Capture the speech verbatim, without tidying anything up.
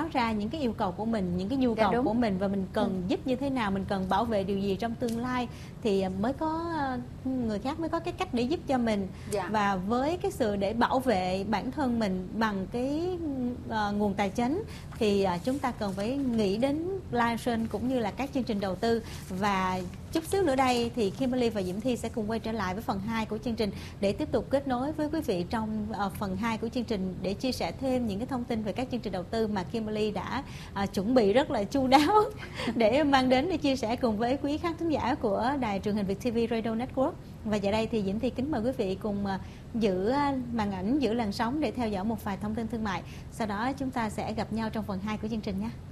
ra những cái yêu cầu của mình, những cái nhu Dạ, cầu đúng. của mình, và mình cần Ừ. giúp như thế nào, mình cần bảo vệ điều gì trong tương lai, thì mới có người khác mới có cái cách để giúp cho mình. Dạ. Và với cái sự để bảo vệ bản thân mình bằng cái uh, nguồn tài chính, thì uh, chúng ta cần phải nghĩ đến Lion cũng như là các chương trình đầu tư. Và chút xíu nữa đây thì Kimberly và Diễm Thi sẽ cùng quay trở lại với phần hai của chương trình để tiếp tục kết nối với quý vị trong uh, phần hai của chương trình để chia sẻ thêm những cái thông tin về các chương trình đầu tư mà Kimberly đã uh, chuẩn bị rất là chu đáo để mang đến để chia sẻ cùng với quý khán thính giả của đài truyền hình Việt ti vi Radio Network. Và giờ đây thì Diễm Thi kính mời quý vị cùng uh, giữ màn ảnh, giữ làn sóng để theo dõi một vài thông tin thương mại. Sau đó chúng ta sẽ gặp nhau trong phần hai của chương trình nhé.